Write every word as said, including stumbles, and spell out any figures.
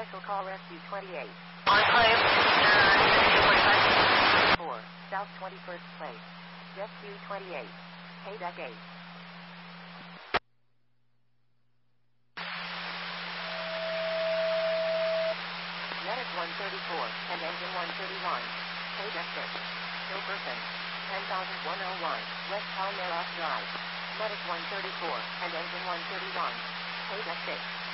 Special Call Rescue twenty-eight. Enclave, uh, four, South twenty-first Place. Rescue twenty-eight. Payback eight. Medic one thirty-four and Engine one thirty-one. Payback six. No person. ten thousand one oh one, West Palmeiras Drive. Medic one thirty-four and Engine one thirty-one. Payback six.